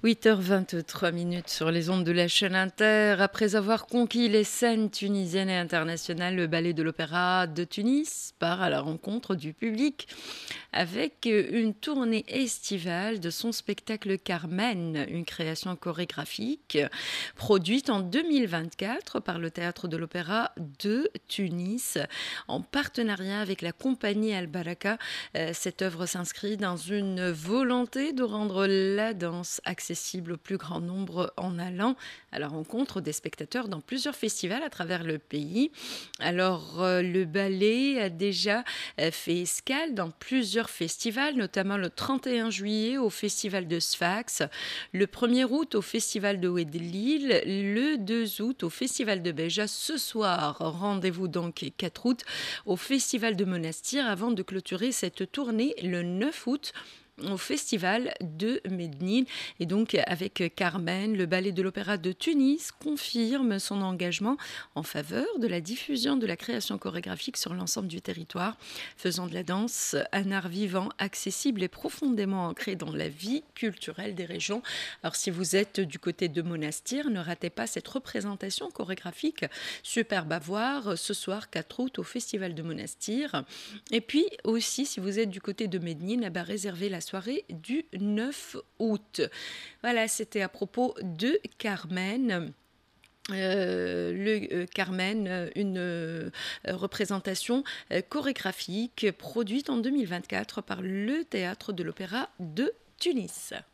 8h23 sur les ondes de la chaîne Inter. Après avoir conquis les scènes tunisiennes et internationales, le Ballet de l'Opéra de Tunis part à la rencontre du public avec une tournée estivale de son spectacle Carmen, une création chorégraphique produite en 2024 par le Théâtre de l'Opéra de Tunis en partenariat avec la compagnie Al Baraka. Cette œuvre s'inscrit dans une volonté de rendre la danse accessible au plus grand nombre en allant à la rencontre des spectateurs dans plusieurs festivals à travers le pays. Alors, le ballet a déjà fait escale dans plusieurs festivals, notamment le 31 juillet au Festival de Sfax, le 1er août au Festival de Oued-Lille, le 2 août au Festival de Béja. Ce soir, rendez-vous donc 4 août au Festival de Monastir avant de clôturer cette tournée le 9 août au Festival de Medellín. Et donc avec Carmen, le Ballet de l'Opéra de Tunis confirme son engagement en faveur de la diffusion de la création chorégraphique sur l'ensemble du territoire, faisant de la danse un art vivant, accessible et profondément ancré dans la vie culturelle des régions. Alors si vous êtes du côté de Monastir, ne ratez pas cette représentation chorégraphique superbe à voir ce soir 4 août au Festival de Monastir. Et puis aussi, si vous êtes du côté de Medellín, réservez la soirée du 9 août. Voilà, c'était à propos de Carmen. Carmen, une représentation chorégraphique produite en 2024 par le Théâtre de l'Opéra de Tunis.